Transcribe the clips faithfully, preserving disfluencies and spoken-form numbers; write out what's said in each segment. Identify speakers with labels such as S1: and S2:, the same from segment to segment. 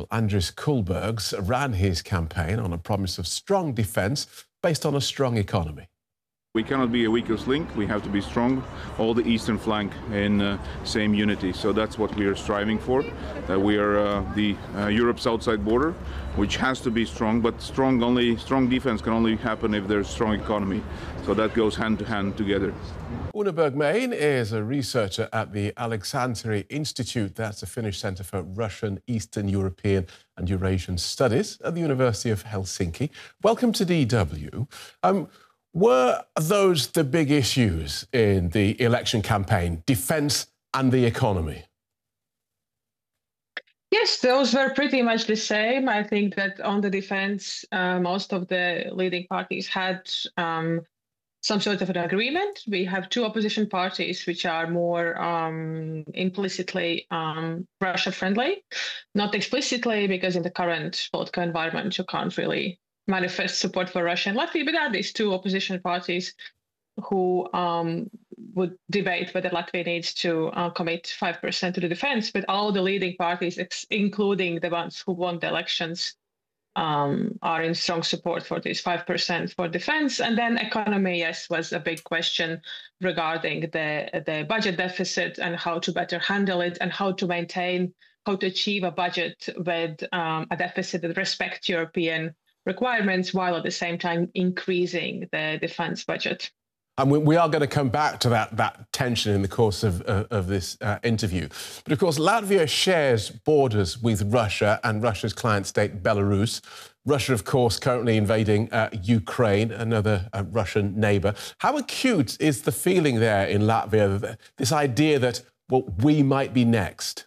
S1: Andris Kulbergs ran his campaign on a promise of strong defence based on a strong economy.
S2: We cannot be a weakest link, we have to be strong, all the eastern flank in uh, same unity. So that's what we are striving for, that we are uh, the uh, Europe's outside border, which has to be strong, but strong only strong defense can only happen if there's strong economy. So that goes hand to hand together.
S1: Una Bergmain is a researcher at the Aleksanteri Institute, that's the Finnish Centre for Russian, Eastern European and Eurasian Studies at the University of Helsinki. Welcome to D W. Um, Were those the big issues in the election campaign, defence and the economy?
S3: Yes, those were pretty much the same. I think that on the defence, uh, most of the leading parties had um, some sort of an agreement. We have two opposition parties which are more um, implicitly um, Russia-friendly, not explicitly, because in the current political environment you can't really manifest support for Russia and Latvia, but there are these two opposition parties who um, would debate whether Latvia needs to uh, commit five percent to the defense. But all the leading parties, ex including the ones who won the elections, um, are in strong support for this five percent for defense. And then economy, yes, was a big question regarding the, the budget deficit and how to better handle it and how to maintain, how to achieve a budget with um, a deficit that respects European requirements while at the same time increasing the defense budget.
S1: And we, we are going to come back to that, that tension in the course of, uh, of this uh, interview. But of course, Latvia shares borders with Russia and Russia's client state, Belarus. Russia, of course, currently invading uh, Ukraine, another uh, Russian neighbour. How acute is the feeling there in Latvia, this idea that, well, we might be next?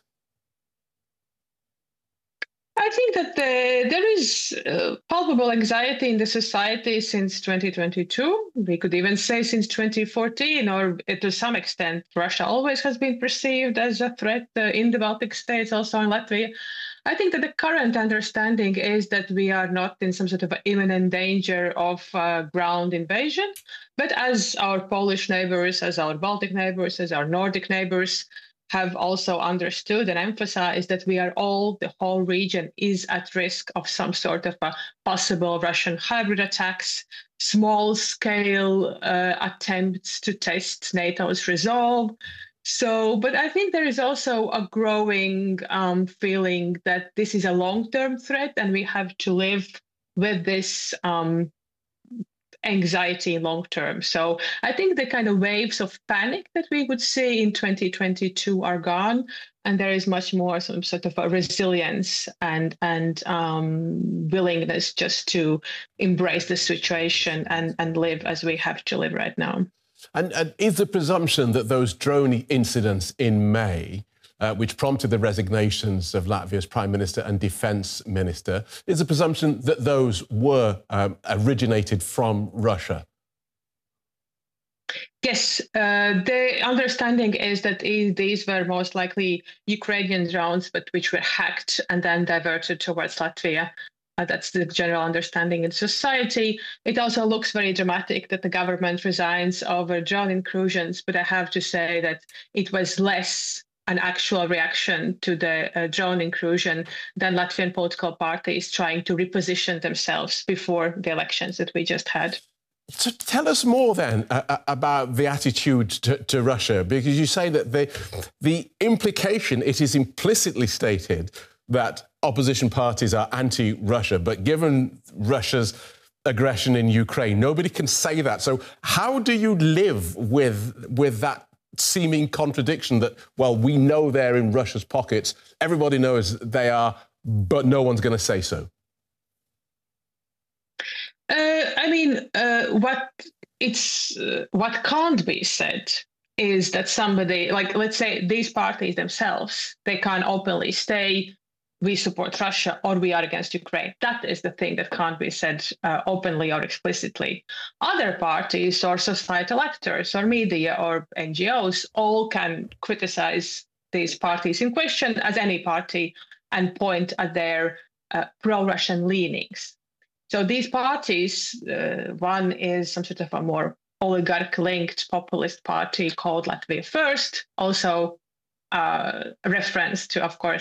S3: I think that the, there is uh, palpable anxiety in the society since twenty twenty-two. We could even say since twenty fourteen, or to some extent, Russia always has been perceived as a threat uh, in the Baltic states, also in Latvia. I think that the current understanding is that we are not in some sort of imminent danger of uh, ground invasion, but as our Polish neighbors, as our Baltic neighbors, as our Nordic neighbors, have also understood and emphasized that we are all, the whole region is at risk of some sort of a possible Russian hybrid attacks, small-scale uh, attempts to test NATO's resolve. So, but I think there is also a growing um, feeling that this is a long-term threat and we have to live with this um, anxiety long term. So I think the kind of waves of panic that we would see in twenty twenty-two are gone, and there is much more some sort of a resilience and and um, willingness just to embrace the situation and and live as we have to live right now.
S1: And, and is the presumption that those drone incidents in May, Uh, which prompted the resignations of Latvia's Prime Minister and Defence Minister, is a presumption that those were um, originated from Russia?
S3: Yes, uh, the understanding is that these were most likely Ukrainian drones, but which were hacked and then diverted towards Latvia. Uh, that's the general understanding in society. It also looks very dramatic that the government resigns over drone incursions, but I have to say that it was less an actual reaction to the uh, drone incursion than Latvian political parties trying to reposition themselves before the elections that we just had.
S1: So tell us more then uh, about the attitude to, to Russia, because you say that the, the implication, it is implicitly stated that opposition parties are anti-Russia, but given Russia's aggression in Ukraine, nobody can say that. So how do you live with, with that seeming contradiction that, well, we know they're in Russia's pockets, everybody knows they are, but no one's going to say so?
S3: Uh, I mean, uh, what it's uh, what can't be said is that somebody, like, let's say these parties themselves, they can't openly say we support Russia or we are against Ukraine. That is the thing that can't be said uh, openly or explicitly. Other parties or societal actors or media or N G Os all can criticize these parties in question as any party and point at their uh, pro-Russian leanings. So these parties, uh, one is some sort of a more oligarch-linked populist party called Latvia First, also uh, a reference to, of course,